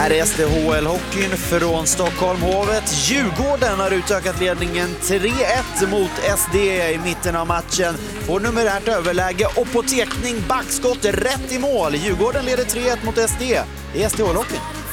Här är SDHL-hockeyn från Stockholmhovet. Djurgården har utökat ledningen 3-1 mot SD i mitten av matchen. Får numerärt överläge och på tekning backskott rätt i mål. Djurgården leder 3-1 mot SD i SDHL-hockeyn.